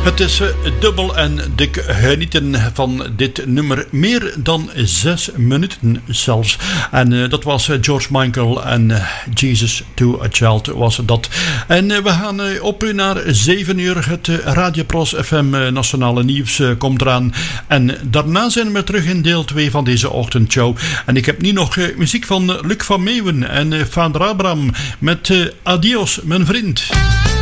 Het is dubbel en dik genieten van dit nummer. Meer dan 6 minuten zelfs. En dat was George Michael en Jesus to a Child was dat. En we gaan op naar 7 uur. Het Radio Pros FM Nationale Nieuws komt eraan. En daarna zijn we terug in deel 2 van deze ochtendshow. En ik heb nu nog muziek van Luc van Meeuwen en Vader Abraham met Adios, mijn vriend.